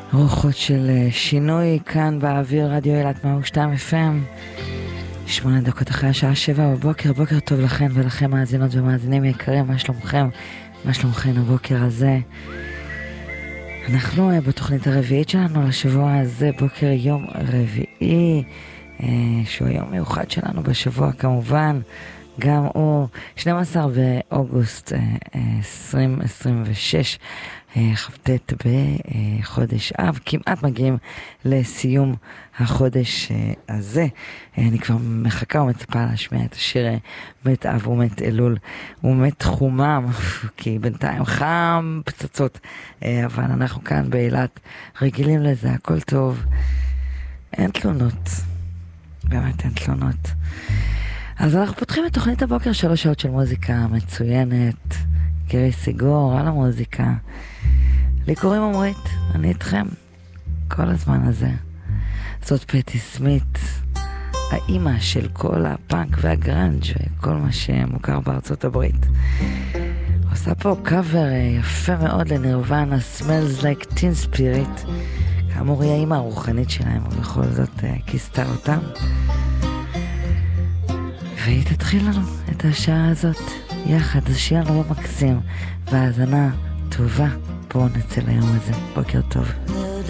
רוחות של שינוי כאן באוויר, רדיו אילת 102 FM, 8 דקות אחרי השעה 7 בבוקר. בוקר טוב לכן ולכם מאזינות ומאזינים יקרים, מה שלומכם? מה שלומכם הבוקר הזה? אנחנו בתוכנית הרביעית שלנו לשבוע הזה, בוקר יום רביעי, שהוא היום מיוחד שלנו בשבוע כמובן, גם הוא 12 באוגוסט 2026, כ"ט בחודש אב, כמעט מגיעים לסיום החודש הזה. אני כבר מחכה ומצפה להשמיע את השיר מת אב ומת אלול ומת חומם, כי בינתיים חם פצצות, אבל אנחנו כאן באילת רגילים לזה, הכל טוב, אין תלונות, באמת אין תלונות. אז אנחנו פותחים את תוכנית הבוקר, 3 שעות של מוזיקה מצוינת, גירי סיגור על המוזיקה. לי קוראים עמרית, אני איתכם כל הזמן הזה. זאת פטי סמית, האימא של כל הפאנק והגרנג' וכל מה שמוכר בארצות הברית. עושה פה קאבר יפה מאוד לנירוונה, Smells Like Teen Spirit. כאמור היא האימא הרוחנית שלהם, ובכל זאת כיסתה אותם. והיא תתחיל לנו את השעה הזאת יחד, אז שיהיה לנו יום מקסים והאזנה טובה. בואו נצא ליום הזה, בוקר טוב.